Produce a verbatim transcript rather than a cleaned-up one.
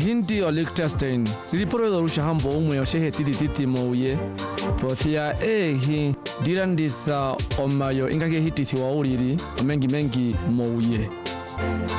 Hindi o Liechtenstein Siriporo da rusha hambo umwe oshehe titi titi mouye Pothia ehi diranditha omayo ingake hititi wa uriri Mengi mengi mouye